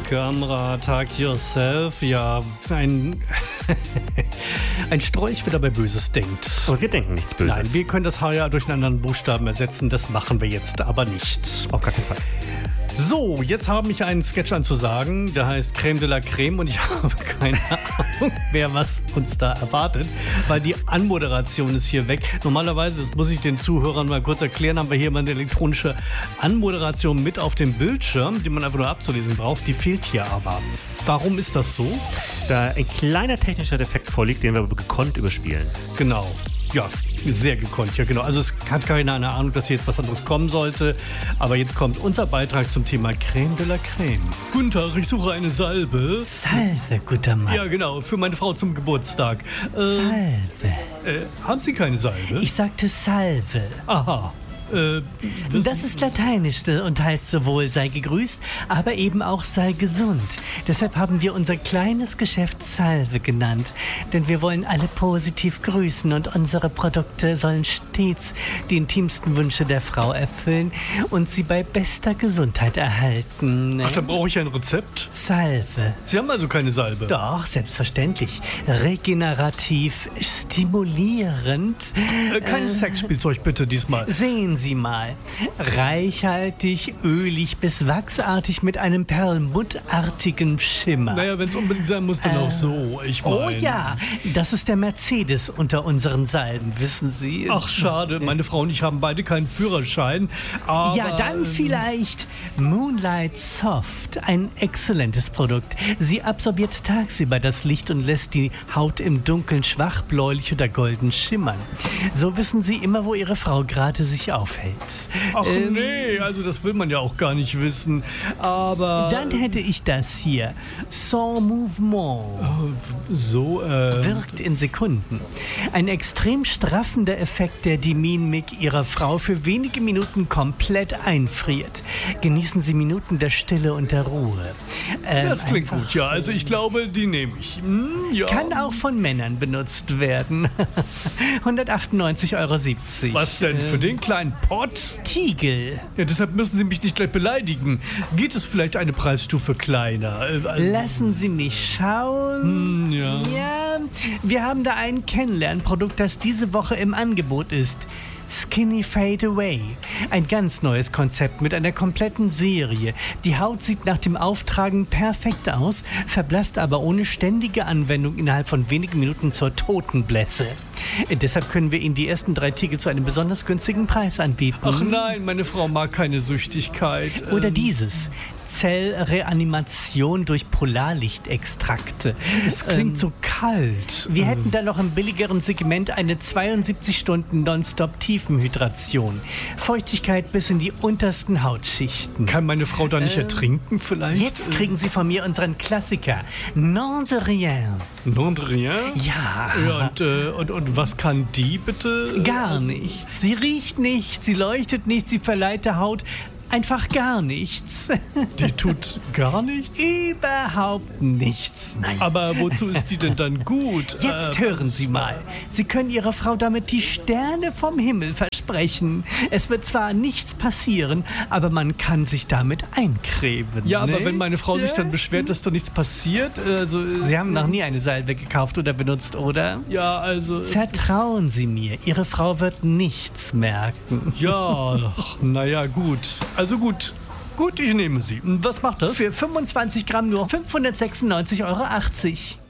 Marke Amra, Tag Yourself. Ja, ein Strolch, wer dabei Böses denkt. Und wir denken nichts Böses. Nein, wir können das H ja durch einen anderen Buchstaben ersetzen. Das machen wir jetzt aber nicht. Auf gar keinen Fall. So, jetzt habe ich einen Sketch anzusagen, der heißt Crème de la Crème und ich habe keine Ahnung, wer was uns da erwartet, weil die Anmoderation ist hier weg. Normalerweise, das muss ich den Zuhörern mal kurz erklären, haben wir hier mal eine elektronische Anmoderation mit auf dem Bildschirm, die man einfach nur abzulesen braucht. Die fehlt hier aber. Warum ist das so? Da ein kleiner technischer Defekt vorliegt, den wir gekonnt überspielen. Genau. Ja, sehr gekonnt, ja genau. Also es hat keiner eine Ahnung, dass hier jetzt was anderes kommen sollte. Aber jetzt kommt unser Beitrag zum Thema Crème de la Crème. Guten Tag, ich suche eine Salbe. Salve, guter Mann. Ja genau, für meine Frau zum Geburtstag. Salve. Haben Sie keine Salbe? Ich sagte Salve. Aha. Das ist lateinisch und heißt sowohl sei gegrüßt, aber eben auch sei gesund. Deshalb haben wir unser kleines Geschäft Salve genannt. Denn wir wollen alle positiv grüßen und unsere Produkte sollen stets die intimsten Wünsche der Frau erfüllen und sie bei bester Gesundheit erhalten. Ne? Ach, dann brauche ich ein Rezept. Salve. Sie haben also keine Salbe? Doch, selbstverständlich. Regenerativ, stimulierend. Kein Sexspielzeug bitte diesmal. Sehen Sie mal. Reichhaltig, ölig bis wachsartig mit einem perlmuttartigen Schimmer. Naja, wenn es unbedingt sein muss, dann auch so. Ich mein... Oh ja, das ist der Mercedes unter unseren Salben, wissen Sie. Ach, schade. Meine Frau und ich haben beide keinen Führerschein. Aber Ja, dann vielleicht Moonlight Soft. Ein exzellentes Produkt. Sie absorbiert tagsüber das Licht und lässt die Haut im Dunkeln schwach bläulich oder golden schimmern. So wissen Sie immer, wo Ihre Frau gerade sich aufhält. Ach nee, also das will man ja auch gar nicht wissen. Aber... Dann hätte ich das hier. Sans Mouvement. So, Wirkt in Sekunden. Ein extrem straffender Effekt, der die Mimik Ihrer Frau für wenige Minuten komplett einfriert. Genießen Sie Minuten der Stille und der Ruhe. das klingt gut, ja. Also ich glaube, die nehme ich. Ja. Kann auch von Männern benutzt werden. 198,70 €. Was denn für den kleinen Pott? Tiegel. Ja, deshalb müssen Sie mich nicht gleich beleidigen. Geht es vielleicht eine Preisstufe kleiner? Lassen Sie mich schauen. Ja. Ja, wir haben da ein Kennenlernprodukt, das diese Woche im Angebot ist. Skinny Fade Away. Ein ganz neues Konzept mit einer kompletten Serie. Die Haut sieht nach dem Auftragen perfekt aus, verblasst aber ohne ständige Anwendung innerhalb von wenigen Minuten zur Totenblässe. Deshalb können wir Ihnen die ersten 3 Tiegel zu einem besonders günstigen Preis anbieten. Ach nein, meine Frau mag keine Süchtigkeit. Oder dieses. Zellreanimation durch Polarlichtextrakte. Es klingt so kalt. Wir hätten da noch im billigeren Segment eine 72 Stunden Nonstop-Tiefenhydration. Feuchtigkeit bis in die untersten Hautschichten. Kann meine Frau da nicht ertrinken vielleicht? Jetzt kriegen Sie von mir unseren Klassiker. Non de rien. Non de rien? Ja. Ja, und was kann die bitte? Gar nichts. Sie riecht nicht, sie leuchtet nicht, sie verleiht der Haut einfach gar nichts. Die tut gar nichts? Überhaupt nichts. Nein. Aber wozu ist die denn dann gut? Jetzt hören Sie mal. Sie können Ihrer Frau damit die Sterne vom Himmel versprechen. Es wird zwar nichts passieren, aber man kann sich damit eincremen. Ja, aber ne? wenn meine Frau sich dann beschwert, dass da nichts passiert, also... Sie haben noch nie eine Salbe gekauft oder benutzt, oder? Ja, also... Vertrauen Sie mir, Ihre Frau wird nichts merken. Ja, naja, gut. Also gut. Gut, ich nehme sie. Was macht das? Für 25 Gramm nur 596,80 €.